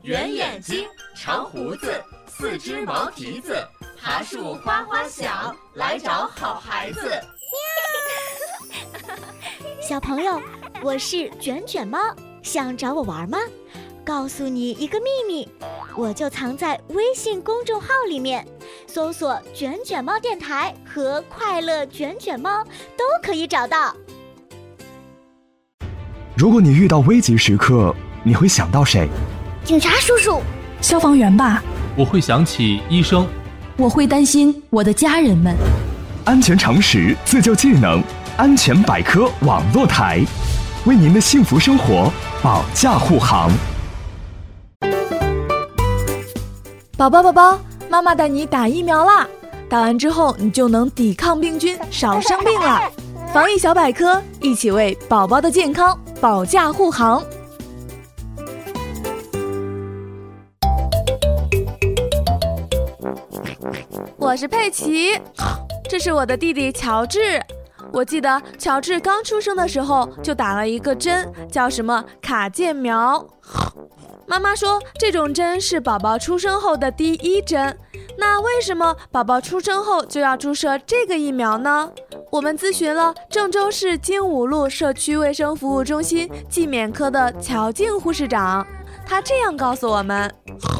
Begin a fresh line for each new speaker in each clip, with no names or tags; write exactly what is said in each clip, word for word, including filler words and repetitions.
圆眼睛，长胡子，四只毛蹄子，爬树哗哗响，来找好孩子。
小朋友，我是卷卷猫，想找我玩吗？告诉你一个秘密，我就藏在微信公众号里面，搜索卷卷猫电台和快乐卷卷猫都可以找到。
如果你遇到危急时刻，你会想到谁？
警察叔叔，
消防员吧。
我会想起医生。
我会担心我的家人们。
安全常识，自救技能，安全百科网络台，为您的幸福生活保驾护航。
宝宝宝宝，妈妈带你打疫苗啦！打完之后，你就能抵抗病菌，少生病了。防疫小百科，一起为宝宝的健康保驾护航。我是佩奇，这是我的弟弟乔治。我记得乔治刚出生的时候就打了一个针，叫什么卡介苗。妈妈说这种针是宝宝出生后的第一针，那为什么宝宝出生后就要注射这个疫苗呢？我们咨询了郑州市精武路社区卫生服务中心季免科的乔静护士长，她这样告诉我们。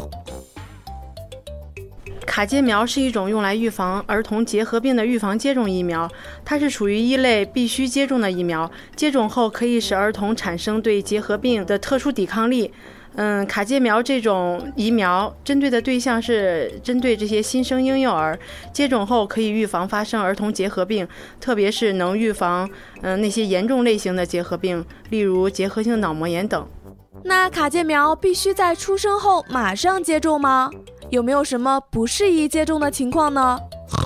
卡介苗是一种用来预防儿童结核病的预防接种疫苗，它是属于一类必须接种的疫苗，接种后可以使儿童产生对结核病的特殊抵抗力。嗯，卡介苗这种疫苗针对的对象是针对这些新生婴幼儿，接种后可以预防发生儿童结核病，特别是能预防嗯那些严重类型的结核病，例如结核性脑膜炎等。
那卡介苗必须在出生后马上接种吗？有没有什么不适宜接种的情况呢？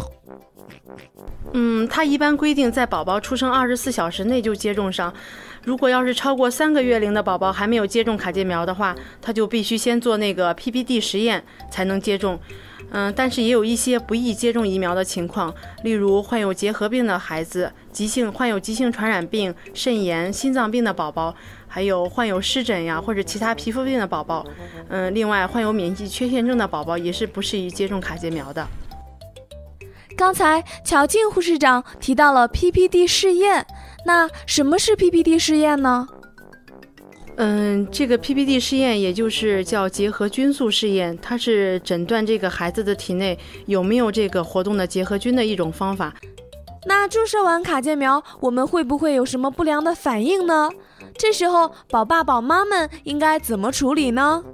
嗯，它一般规定在宝宝出生二十四小时内就接种上。如果要是超过三个月龄的宝宝还没有接种卡介苗的话，他就必须先做那个 P P D 实验才能接种。嗯，但是也有一些不宜接种疫苗的情况，例如患有结核病的孩子、急性患有急性传染病、肾炎、心脏病的宝宝，还有患有湿疹呀或者其他皮肤病的宝宝。嗯，另外患有免疫缺陷症的宝宝也是不适宜接种卡介苗的。
刚才乔静护士长提到了 P P D 试验，那什么是 P P D 试验呢？
嗯，这个 P P D 试验也就是叫结核菌素试验，它是诊断这个孩子的体内有没有这个活动的结核菌的一种方法。
那注射完卡介苗，我们会不会有什么不良的反应呢？这时候宝爸宝妈们应该怎么处理呢？